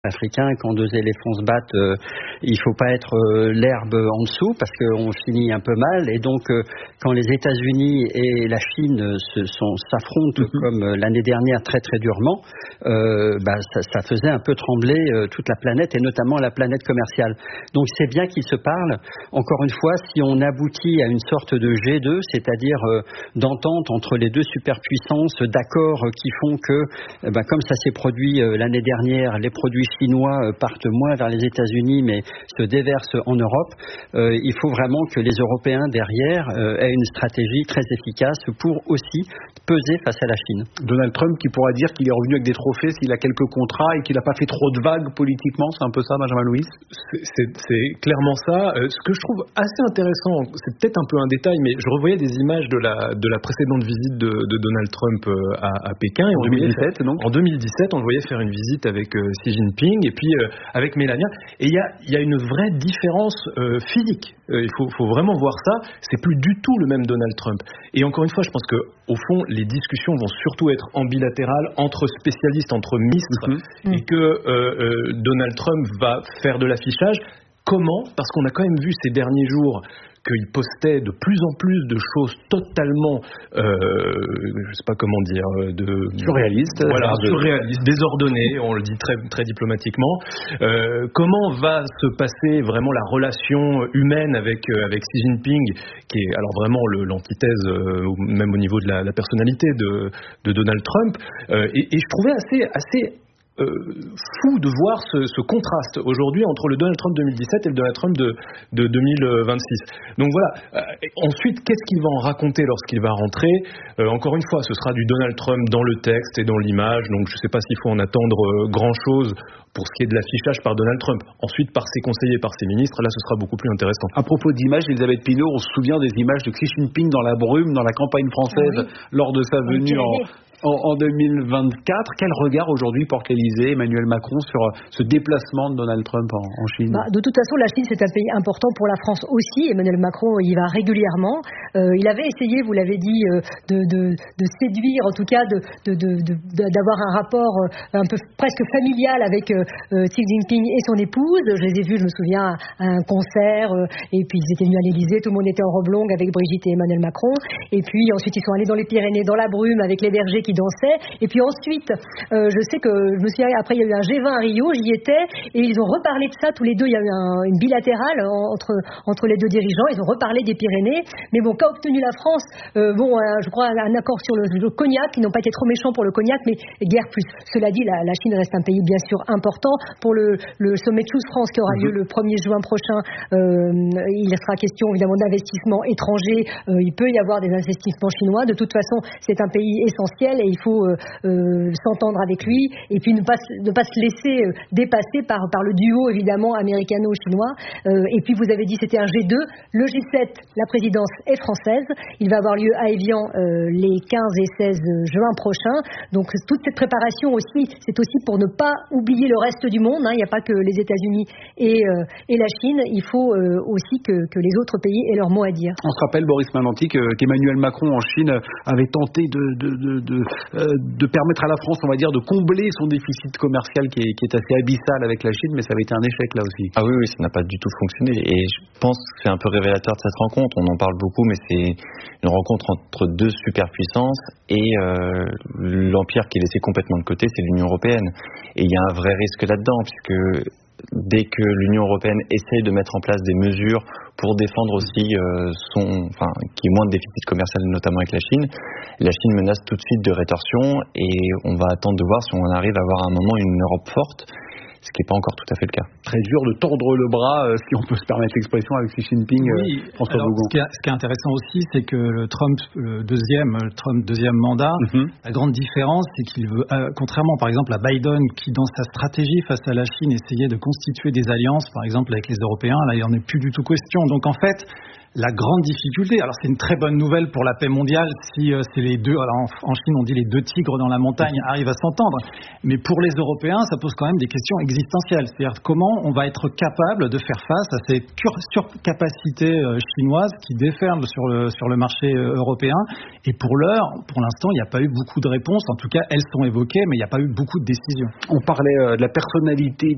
africain, quand deux éléphants se battent, il faut pas être l'herbe en dessous parce qu'on finit un peu mal. Et donc, quand les États-Unis et la Chine s'affrontent comme l'année dernière très très durement, ça faisait un peu trembler toute la planète et notamment la planète commerciale. Donc, c'est bien qu'ils se parlent. Encore une fois, si on aboutit à une sorte de G2, c'est-à-dire d'entente entre les deux superpuissances, d'accords qui font que, comme ça s'est produit l'année dernière, les produits chinois partent moins vers les États-Unis mais se déversent en Europe. Il faut vraiment que les Européens derrière aient une stratégie très efficace pour aussi peser face à la Chine. Donald Trump qui pourra dire qu'il est revenu avec des trophées s'il a quelques contrats et qu'il n'a pas fait trop de vagues politiquement, c'est un peu ça, Benjamin Louis? C'est clairement ça. Ce que je trouve assez intéressant, c'est peut-être un peu un détail, mais je revoyais des images de la précédente visite de Donald Trump à Pékin. En 2017, non? En 2017, on le voyait faire une visite avec Xi Jinping et puis avec Mélania. Et il y a une vraie différence physique. Il faut vraiment voir ça. C'est plus du tout le même Donald Trump. Et encore une fois, je pense que au fond, les discussions vont surtout être en bilatéral entre spécialistes, entre ministres, et que Donald Trump va faire de l'affichage. Comment ? Parce qu'on a quand même vu ces derniers jours qu'il postait de plus en plus de choses totalement, je sais pas comment dire, surréalistes. Voilà, surréalistes, désordonnées, on le dit très, très diplomatiquement. Comment va se passer vraiment la relation humaine avec Xi Jinping, qui est alors vraiment l'antithèse, même au niveau de la personnalité de Donald Trump. Et je trouvais assez fou de voir ce contraste aujourd'hui entre le Donald Trump 2017 et le Donald Trump de 2026. Donc voilà. Ensuite, qu'est-ce qu'il va en raconter lorsqu'il va rentrer ? Encore une fois, ce sera du Donald Trump dans le texte et dans l'image. Donc je ne sais pas s'il faut en attendre grand-chose pour ce qui est de l'affichage par Donald Trump. Ensuite, par ses conseillers, par ses ministres, là, ce sera beaucoup plus intéressant. À propos d'images, Elisabeth Pinault, on se souvient des images de Xi Jinping dans la brume, dans la campagne française, lors de sa venue en 2024. Quel regard aujourd'hui porte l'Élysée, Emmanuel Macron, sur ce déplacement de Donald Trump en Chine ? De toute façon, la Chine, c'est un pays important pour la France aussi. Emmanuel Macron y va régulièrement. Il avait essayé, vous l'avez dit, de séduire, en tout cas, d'avoir un rapport un peu presque familial avec Xi Jinping et son épouse. Je les ai vus, je me souviens, à un concert, et puis ils étaient venus à l'Élysée, tout le monde était en robe longue avec Brigitte et Emmanuel Macron. Et puis ensuite, ils sont allés dans les Pyrénées, dans la brume, avec les bergers qui dansaient. Et puis ensuite, je sais que je me souviens, après il y a eu un G20 à Rio, j'y étais, et ils ont reparlé de ça tous les deux. Il y a eu une bilatérale entre les deux dirigeants. Ils ont reparlé des Pyrénées. Mais bon, qu'a obtenu la France ? Je crois un accord sur le cognac. Ils n'ont pas été trop méchants pour le cognac, mais guère plus. Cela dit, la Chine reste un pays bien sûr important. Pour le sommet Choose France qui aura lieu le 1er juin prochain, il sera question évidemment d'investissements étrangers. Il peut y avoir des investissements chinois. De toute façon, c'est un pays essentiel et il faut s'entendre avec lui et puis ne pas se laisser dépasser par le duo évidemment américano-chinois. Et puis vous avez dit c'était un G2. Le G7, la présidence est française. Il va avoir lieu à Évian les 15 et 16 juin prochains. Donc toute cette préparation aussi, c'est aussi pour ne pas oublier le reste du monde. Il n'y a pas que les États-Unis et la Chine. Il faut aussi que les autres pays aient leur mot à dire. On se rappelle, Boris Malanty, qu'Emmanuel Macron en Chine avait tenté de permettre à la France, on va dire, de combler son déficit commercial qui est assez abyssal avec la Chine, mais ça avait été un échec là aussi. Ah oui, ça n'a pas du tout fonctionné. Et je pense que c'est un peu révélateur de cette rencontre. On en parle beaucoup, mais c'est une rencontre entre deux superpuissances et l'empire qui est laissé complètement de côté, c'est l'Union européenne. Et il y a un vrai risque là-dedans, puisque dès que l'Union européenne essaie de mettre en place des mesures pour défendre aussi qu'il y ait moins de déficit commercial, notamment avec la Chine menace tout de suite de rétorsion et on va attendre de voir si on arrive à avoir à un moment une Europe forte, ce qui n'est pas encore tout à fait le cas. Très dur de tordre le bras, si on peut se permettre l'expression, avec Xi Jinping. Oui, François Bougon. Ce qui est intéressant aussi, c'est que le Trump deuxième mandat, la grande différence, c'est qu'il veut, contrairement par exemple à Biden, qui dans sa stratégie face à la Chine essayait de constituer des alliances, par exemple avec les Européens, là il n'y en est plus du tout question. Donc en fait, la grande difficulté, alors c'est une très bonne nouvelle pour la paix mondiale si c'est les deux, alors en Chine on dit les deux tigres dans la montagne arrivent à s'entendre, mais pour les Européens ça pose quand même des questions existentielles, c'est-à-dire comment on va être capable de faire face à cette surcapacité chinoise qui déferle sur le marché européen, et pour l'instant il n'y a pas eu beaucoup de réponses, en tout cas elles sont évoquées mais il n'y a pas eu beaucoup de décisions. On parlait de la personnalité